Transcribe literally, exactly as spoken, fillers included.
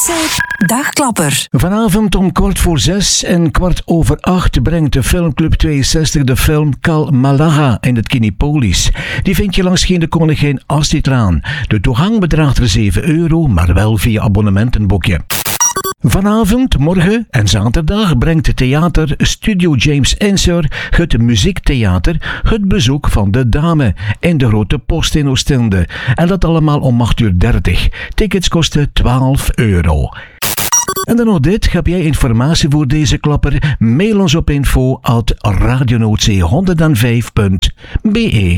Dagklapper. Vanavond om kwart voor zes en kwart over acht brengt de Filmclub tweeënzestig de film Kal Malaga in het Kinipolis. Die vind je langs Geen de Koningin Astridlaan. De toegang bedraagt er zeven euro, maar wel via abonnementenboekje. Vanavond, morgen en zaterdag brengt theater Studio James Ensor het muziektheater Het Bezoek van de Dame in de Grote Post in Oostende. En dat allemaal om acht uur dertig. Tickets kosten twaalf euro. En dan nog dit, heb jij informatie voor deze klapper? Mail ons op info at radionoordzee honderdvijf punt be.